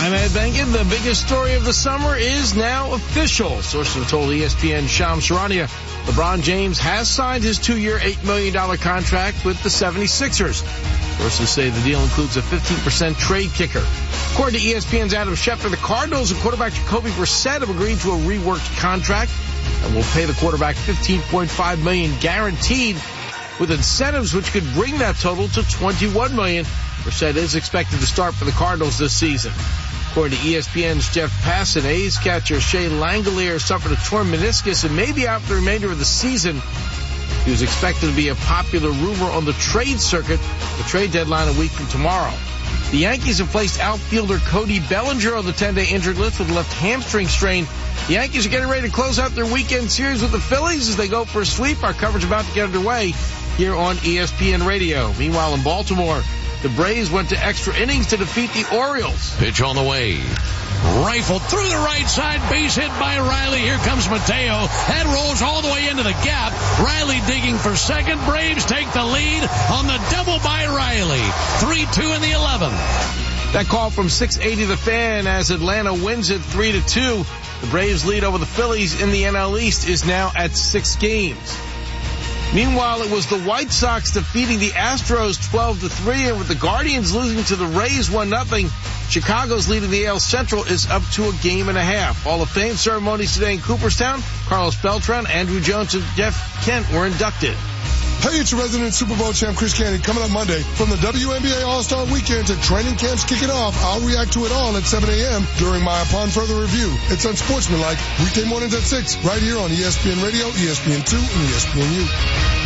I'm Ed Benkin. The biggest story of the summer is now official. Sources have told ESPN Shams Charania LeBron James has signed his 2-year, $8 million contract with the 76ers. Sources say the deal includes a 15% trade kicker. According to ESPN's Adam Schefter, the Cardinals and quarterback Jacoby Brissett have agreed to a reworked contract and will pay the quarterback $15.5 million guaranteed, with incentives which could bring that total to $21 million. Brissett is expected to start for the Cardinals this season. According to ESPN's Jeff Passan, A's catcher Shea Langeliers suffered a torn meniscus and may be out for the remainder of the season. He was expected to be a popular rumor on the trade circuit, the trade deadline a week from tomorrow. The Yankees have placed outfielder Cody Bellinger on the 10-day injured list with a left hamstring strain. The Yankees are getting ready to close out their weekend series with the Phillies as they go for a sweep. Our coverage about to get underway here on ESPN Radio. Meanwhile, in Baltimore, the Braves went to extra innings to defeat the Orioles. Pitch on the way. Rifled through the right side, base hit by Riley. Here comes Mateo. That rolls all the way into the gap. Riley digging for second. Braves take the lead on the double by Riley. 3-2 in the 11th. That call from 680 The Fan as Atlanta wins it 3-2. The Braves lead over the Phillies in the NL East is now at 6 games. Meanwhile, it was the White Sox defeating the Astros 12-3, and with the Guardians losing to the Rays 1-0, Chicago's lead in the AL Central is up to a game and a half. Hall of Fame ceremonies today in Cooperstown. Carlos Beltran, Andrew Jones, and Jeff Kent were inducted. Hey, it's your resident Super Bowl champ Chris Candy coming up Monday. From the WNBA All-Star Weekend to training camps kicking off, I'll react to it all at 7 a.m. during my Upon Further Review. It's unsportsmanlike, weekday mornings at 6, right here on ESPN Radio, ESPN2, and ESPNU.